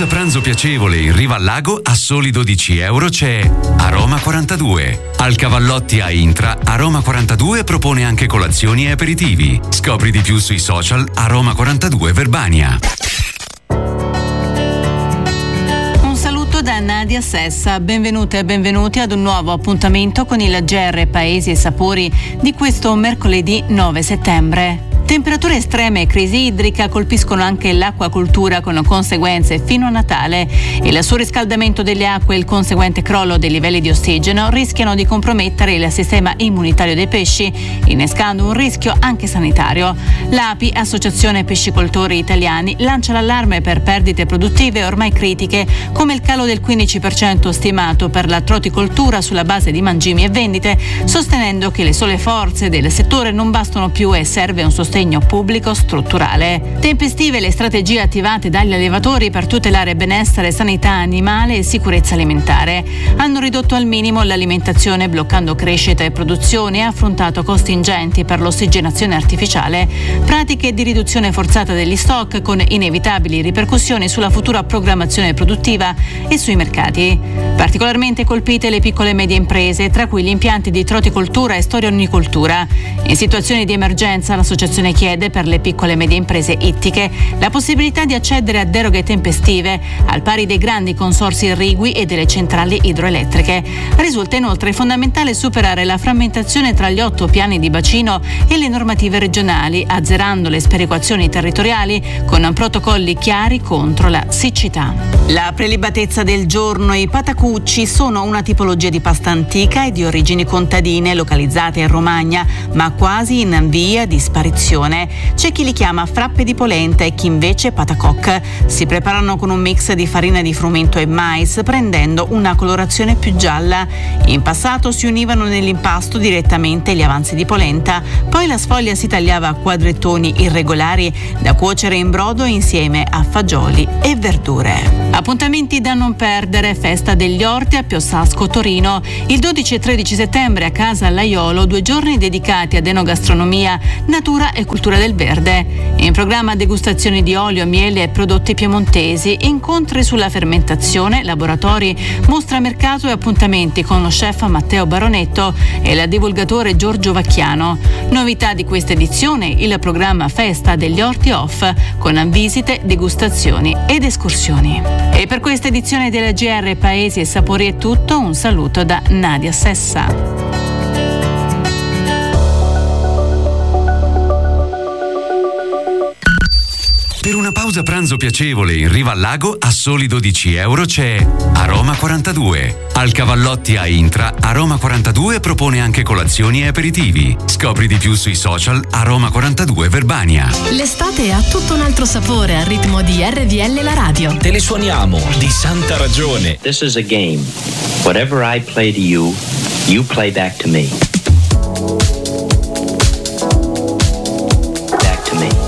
pausa pranzo piacevole in riva al lago a soli €12 c'è Aroma 42. Al Cavallotti a Intra, Aroma 42 propone anche colazioni e aperitivi. Scopri di più sui social Aroma 42 Verbania. Da Nadia Sessa, benvenute e benvenuti ad un nuovo appuntamento con il GR Paesi e Sapori di questo mercoledì 9 settembre. Temperature estreme e crisi idrica colpiscono anche l'acquacoltura con conseguenze fino a Natale. Il surriscaldamento delle acque e il conseguente crollo dei livelli di ossigeno rischiano di compromettere il sistema immunitario dei pesci, innescando un rischio anche sanitario. L'API, Associazione Pescicoltori Italiani, lancia l'allarme per perdite produttive ormai critiche, come il calo del 15% stimato per la troticoltura sulla base di mangimi e vendite, sostenendo che le sole forze del settore non bastano più e serve un sostegno pubblico strutturale. Tempestive le strategie attivate dagli allevatori per tutelare benessere, sanità animale e sicurezza alimentare. Hanno ridotto al minimo l'alimentazione bloccando crescita e produzione e affrontato costi ingenti per l'ossigenazione artificiale, pratiche di riduzione forzata degli stock con inevitabili ripercussioni sulla futura programmazione produttiva e sui mercati. Particolarmente colpite le piccole e medie imprese, tra cui gli impianti di troticoltura e storionicoltura. In situazioni di emergenza l'associazione chiede per le piccole e medie imprese ittiche la possibilità di accedere a deroghe tempestive, al pari dei grandi consorzi irrigui e delle centrali idroelettriche. Risulta inoltre fondamentale superare la frammentazione tra gli 8 piani di bacino e le normative regionali, azzerando le sperequazioni territoriali con protocolli chiari contro la siccità. La prelibatezza del giorno. I patacucci sono una tipologia di pasta antica e di origini contadine localizzate in Romagna, ma quasi in via di sparizione. C'è chi li chiama frappe di polenta e chi invece patacoc. Si preparano con un mix di farina di frumento e mais, prendendo una colorazione più gialla. In passato si univano nell'impasto direttamente gli avanzi di polenta, poi la sfoglia si tagliava a quadrettoni irregolari da cuocere in brodo insieme a fagioli e verdure. Appuntamenti da non perdere: Festa degli Orti a Piossasco, Torino. Il 12 e 13 settembre a Casa Laiolo, 2 giorni dedicati ad enogastronomia, natura e cultura del verde. In programma degustazioni di olio, miele e prodotti piemontesi, incontri sulla fermentazione, laboratori, mostra mercato e appuntamenti con lo chef Matteo Baronetto e il divulgatore Giorgio Vacchiano. Novità di questa edizione: il programma Festa degli Orti Off, con visite, degustazioni ed escursioni. E per questa edizione della GR Paesi e Sapori è tutto. Un saluto da Nadia Sessa. Per una pausa pranzo piacevole in riva al lago a soli €12 c'è Aroma 42. Al Cavallotti a Intra, Aroma 42 propone anche colazioni e aperitivi. Scopri di più sui social Aroma 42 Verbania. L'estate ha tutto un altro sapore al ritmo di RVL la radio. Te le suoniamo di santa ragione. This is a game. Whatever I play to you, you play back to me. Back to me.